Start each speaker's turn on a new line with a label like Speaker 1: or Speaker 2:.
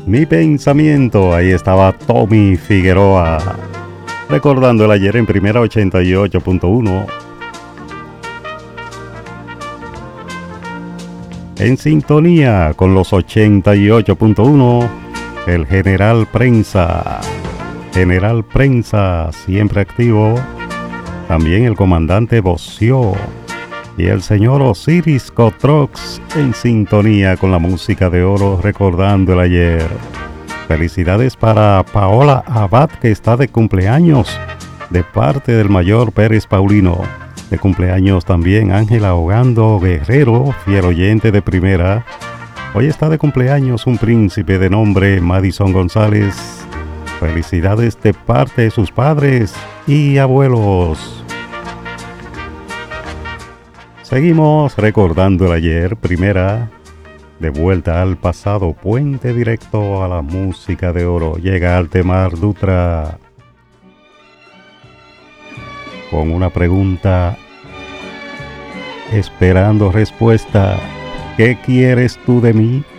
Speaker 1: Mi pensamiento, ahí estaba Tommy Figueroa, recordando el ayer en Primera 88.1. En sintonía con los 88.1, el General Prensa. General Prensa, siempre activo. También el comandante Bocio y el señor Osiris Cotrox en sintonía con la música de oro, recordando el ayer. Felicidades para Paola Abad, que está de cumpleaños, de parte del mayor Pérez Paulino. De cumpleaños también Ángela Ogando Guerrero, fiel oyente de Primera. Hoy está de cumpleaños un príncipe de nombre Madison González. Felicidades de parte de sus padres y abuelos. Seguimos recordando el ayer, Primera, de vuelta al pasado, puente directo a la música de oro. Llega Altemar Dutra con una pregunta, esperando respuesta. ¿Qué quieres tú de mí?